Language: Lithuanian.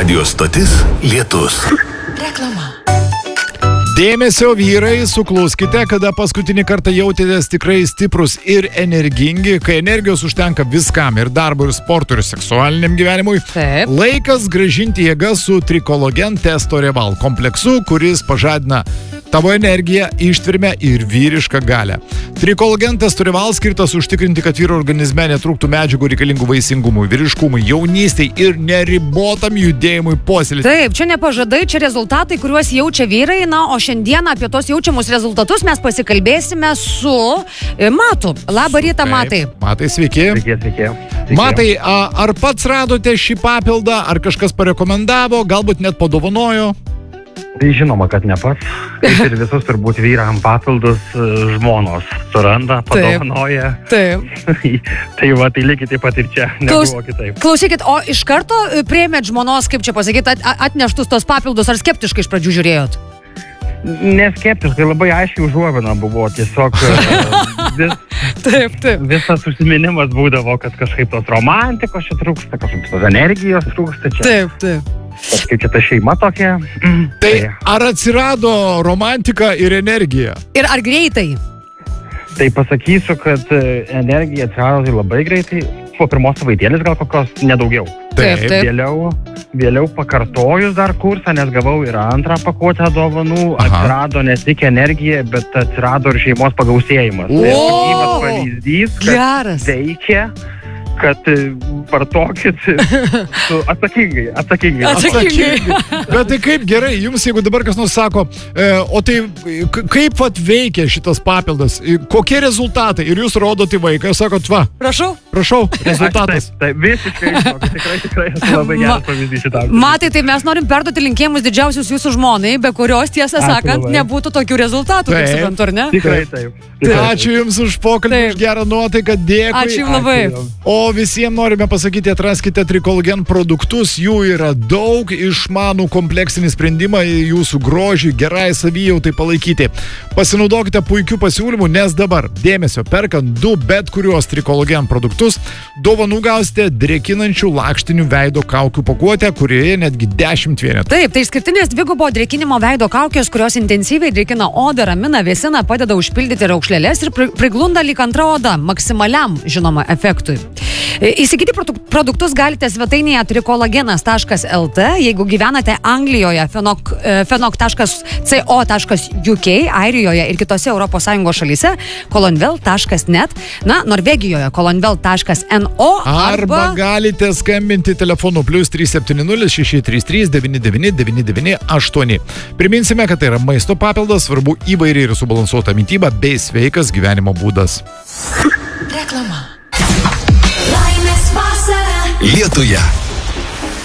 Radio stotis Lietus. Reklama. Dėmesio vyrai, sukluskite, kada paskutinį kartą jautėtės tikrai stiprus ir energingi, kai energijos užtenka viskam ir darbo, ir sporto, ir seksualiniam gyvenimui. Taip. Laikas grąžinti jėgas su Trikologen Testo Reval kompleksu, kuris pažadina tavo energiją, ištvermę ir vyrišką galę. Trikologen Testo Reval skirtas užtikrinti, kad vyro organizme netrūktų medžiagų reikalingų vaisingumui, vyriškumui, jaunystei ir neribotam judėjimui puoselėti. Taip, čia ne pažadai, čia rezultatai, kuriuos jaučia vyrai, na, o šiandieną apie tos jaučiamus rezultatus mes pasikalbėsime su Matu. Labą rytą, Matai. Matai, sveiki. Sveiki. Matai, ar pats radote šį papildą, ar kažkas parekomendavo, galbūt net padovanojo? Tai žinoma, kad ne pats. Kaip ir visus turbūt vyram papildus žmonos suranda, padovanoja. Taip. Tai va, tai lygiai taip pat ir čia, nebuvo kitaip. Klausykit, o iš karto priėmėt žmonos, kaip čia pasakyti, atneštus tos papildus, ar skeptiškai iš pradžių žiūrėjot? Neskeptiškai, labai aiškiai užuovina buvo, tiesiog visas užsiminimas būdavo, kad kažkaip tos romantikos čia trūksta, kažkaip tos energijos trūksta čia. Taip. Kaip čia ta šeima tokia. Tai ar atsirado romantika ir energija? Ir ar greitai? Tai pasakysiu, kad energija atsirado tai labai greitai, po pirmos savaitėlės gal kokios nedaugiau. Taip. Vėliau pakartojus dar kursą, nes gavau ir antrą pakuotę dovanų, atsirado ne tik energija, bet atsirado ir šeimos pagausėjimas. Tai gyvas pavyzdys, kad veikia, kad vartokit atsakingai. Bet tai kaip gerai, jums jeigu dabar kas nors sako, o tai kaip vat veikia šitas papildas, kokie rezultatai, ir jūs rodot į vaiką, sakot, va, prašau, rezultatas. Taip, visiškai, tikrai labai geras pavyzdys šitam. Matai, tai mes norim perduoti linkėjimus didžiausius jūsų žmonai, be kurios, tiesą sakant, nebūtų tokių rezultatų, kaip suprantu, ar ne? Tikrai taip. Ačiū Jums už pokalbį, už gerą nuotaiką, dėkui. Ačiū labai. O visiems norime pasakyti, atraskite Trikologen produktus, jų yra daug, išmanų kompleksinį sprendimą jūsų grožiui, gerai savijautai palaikyti. Pasinaudokite puikių pasiūlymų, nes dabar, dėmesio, perkant 2 bet kuriuos Trikologen produktus, dovanų gausite drėkinančių lakštinių veido kaukių pakuotę, kurioje netgi 10 vienetų. Taip, tai išskirtinės dvigubo drėkinimo veido kaukės, kurios intensyviai drėkina odą, ramina, vėsina, padeda užpildyti raukšlėles ir priglunda lyg antra oda, maksimaliam, žinoma, efektui. Įsigyti produktus galite svetainėje trikologenas.lt, jeigu gyvenate Anglijoje, fenok.co.uk, Airijoje ir kitose ES šalyse, kolonvel.net, Norvegijoje kolonvel.no arba galite skambinti telefonu +370 633 99 998. Priminsime, kad tai yra maisto papildas, svarbu įvairi ir subalansuota mityba bei sveikas gyvenimo būdas. Lietuje.